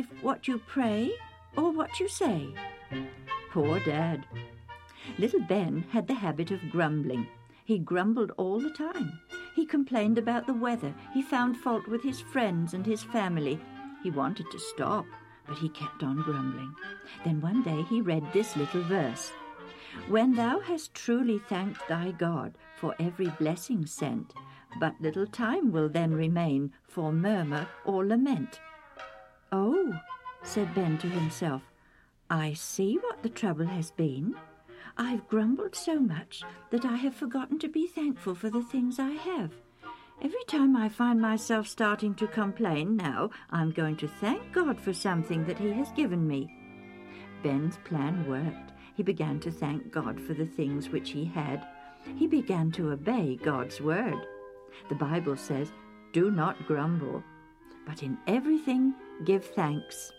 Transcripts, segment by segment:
believe what you pray or what you say." Poor Dad. Little Ben had the habit of grumbling. He grumbled all the time. He complained about the weather. He found fault with his friends and his family. He wanted to stop, but he kept on grumbling. Then one day he read this little verse: "When thou hast truly thanked thy God for every blessing sent, but little time will then remain for murmur or lament." "Oh," said Ben to himself, "I see what the trouble has been. I've grumbled so much that I have forgotten to be thankful for the things I have. Every time I find myself starting to complain, now I'm going to thank God for something that He has given me." Ben's plan worked. He began to thank God for the things which he had. He began to obey God's word. The Bible says, "Do not grumble, but in everything give thanks."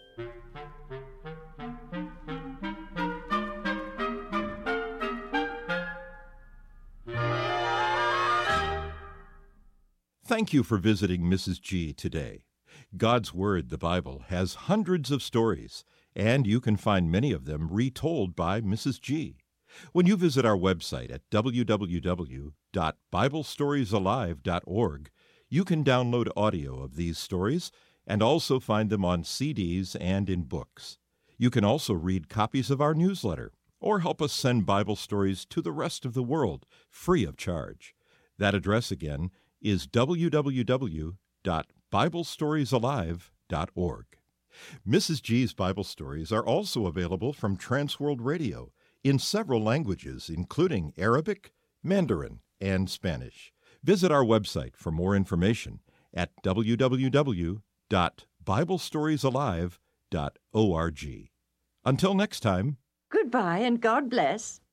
Thank you for visiting Mrs. G today. God's Word, the Bible, has hundreds of stories, and you can find many of them retold by Mrs. G. When you visit our website at www.biblestoriesalive.org, you can download audio of these stories and also find them on CDs and in books. You can also read copies of our newsletter or help us send Bible stories to the rest of the world free of charge. That address again is www.biblestoriesalive.org. Mrs. G's Bible stories are also available from Transworld Radio in several languages, including Arabic, Mandarin, and Spanish. Visit our website for more information at www.biblestoriesalive.org. Until next time. Goodbye and God bless.